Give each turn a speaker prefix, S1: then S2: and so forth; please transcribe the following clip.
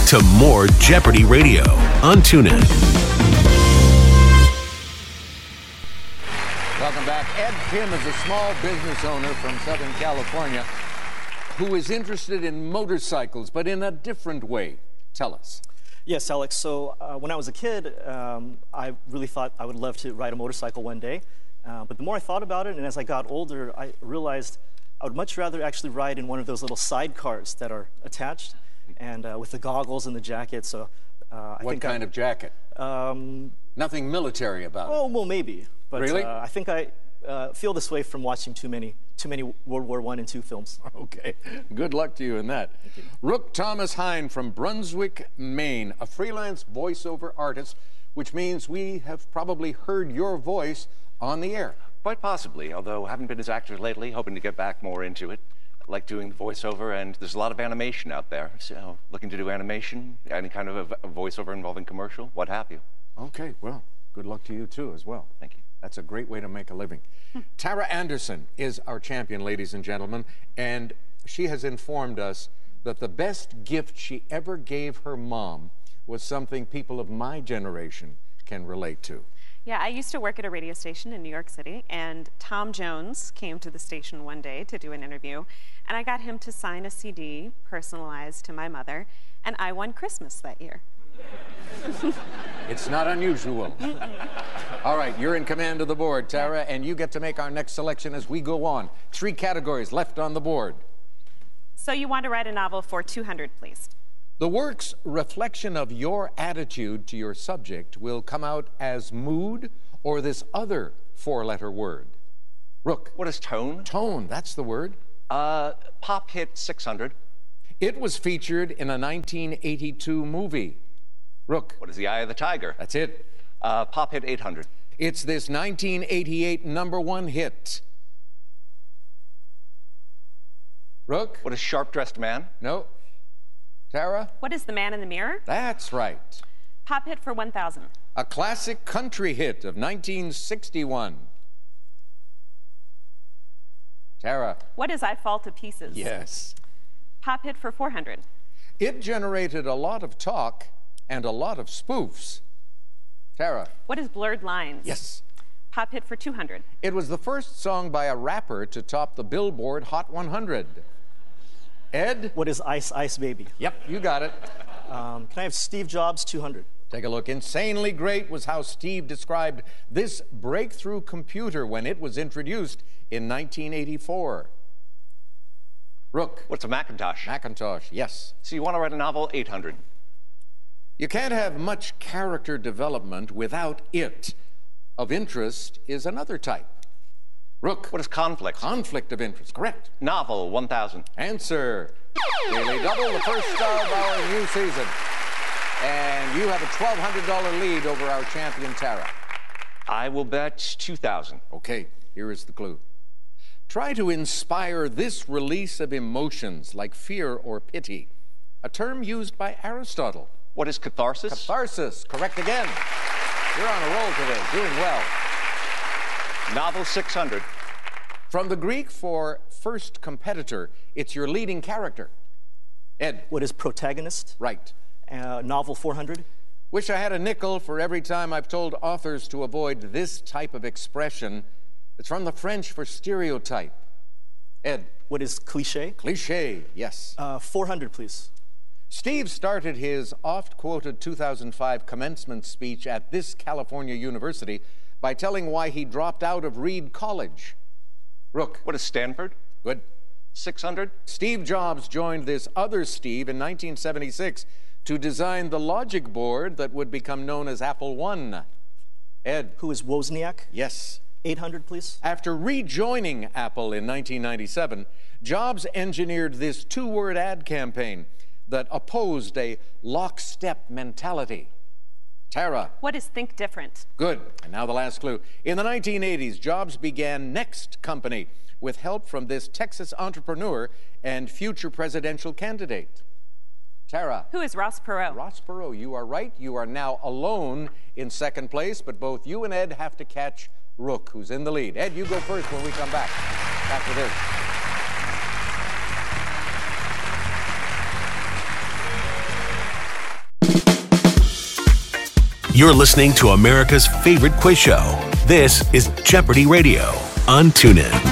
S1: to more Jeopardy Radio on TuneIn.
S2: Welcome back. Ed Kim is a small business owner from Southern California who is interested in motorcycles, but in a different way. Tell us.
S3: Yes, Alex. So when I was a kid, I really thought I would love to ride a motorcycle one day. But the more I thought about it, and as I got older, I realized I would much rather actually ride in one of those little sidecars that are attached, and with the goggles and the jacket. So,
S2: what kind of jacket? Nothing military about it.
S3: Oh, well, maybe. But
S2: really?
S3: I think I feel this way from watching too many World War I and II films.
S2: Okay. Good luck to you in that.
S3: Thank you.
S2: Rook Thomas Hine from Brunswick, Maine, a freelance voiceover artist, which means we have probably heard your voice on the air.
S4: Quite possibly, although I haven't been as active lately, hoping to get back more into it. I like doing the voiceover, and there's a lot of animation out there, so looking to do animation, any kind of a voiceover involving commercial, what have you.
S2: Okay, well, good luck to you too as well.
S4: Thank you.
S2: That's a great way to make a living. Tara Anderson is our champion, ladies and gentlemen, and she has informed us that the best gift she ever gave her mom was something people of my generation can relate to.
S5: Yeah, I used to work at a radio station in New York City, and Tom Jones came to the station one day to do an interview, and I got him to sign a CD personalized to my mother, and I won Christmas that year.
S2: It's not unusual. All right, you're in command of the board, Tara, and you get to make our next selection as we go on. 3 categories left on the board.
S5: So you want to write a novel for 200, please.
S2: The work's reflection of your attitude to your subject will come out as mood or this other 4-letter word. Rook.
S4: What is tone?
S2: Tone, that's the word.
S4: Pop hit 600.
S2: It was featured in a 1982 movie. Rook.
S4: What is the Eye of the Tiger?
S2: That's it.
S4: Pop hit 800.
S2: It's this 1988 #1 hit. Rook.
S4: What is Sharp-Dressed Man?
S2: No. Tara?
S5: What is The Man in the Mirror?
S2: That's right.
S5: Pop hit for 1,000.
S2: A classic country hit of 1961. Tara?
S5: What is I Fall to Pieces?
S2: Yes.
S5: Pop hit for 400.
S2: It generated a lot of talk and a lot of spoofs. Tara?
S5: What is Blurred Lines?
S2: Yes.
S5: Pop hit for 200.
S2: It was the first song by a rapper to top the Billboard Hot 100. Ed?
S3: What is Ice Ice Baby?
S2: Yep, you got it.
S3: Can I have Steve Jobs, 200?
S2: Take a look. Insanely great was how Steve described this breakthrough computer when it was introduced in 1984. Rook.
S4: What's a Macintosh?
S2: Macintosh, yes.
S4: So you want to write a novel, 800.
S2: You can't have much character development without it. Of interest is another type. Rook.
S4: What is conflict?
S2: Conflict of interest, correct.
S4: Novel, 1,000.
S2: Answer. Nearly double the first of our new season. And you have a $1,200 lead over our champion, Tara.
S4: I will bet 2,000.
S2: Okay, here is the clue. Try to inspire this release of emotions like fear or pity, a term used by Aristotle.
S4: What is catharsis?
S2: Catharsis, correct again. You're on a roll today, doing well.
S4: Novel, 600.
S2: From the Greek for first competitor, it's your leading character. Ed.
S3: What is protagonist?
S2: Right.
S3: Novel, 400.
S2: Wish I had a nickel for every time I've told authors to avoid this type of expression. It's from the French for stereotype. Ed.
S3: What is cliché?
S2: Cliché, yes.
S3: 400, please.
S2: Steve started his oft-quoted 2005 commencement speech at this California university by telling why he dropped out of Reed College. Rook.
S4: What is Stanford?
S2: Good.
S4: 600.
S2: Steve Jobs joined this other Steve in 1976 to design the logic board that would become known as Apple I. Ed.
S3: Who is Wozniak?
S2: Yes.
S3: 800, please.
S2: After rejoining Apple in 1997, Jobs engineered this 2-word ad campaign that opposed a lockstep mentality. Tara.
S5: What is Think Different?
S2: Good. And now the last clue. In the 1980s, Jobs began Next Company with help from this Texas entrepreneur and future presidential candidate. Tara.
S5: Who is Ross Perot?
S2: Ross Perot, you are right. You are now alone in second place, but both you and Ed have to catch Rook, who's in the lead. Ed, you go first when we come back after this.
S1: You're listening to America's favorite quiz show. This is Jeopardy Radio on TuneIn.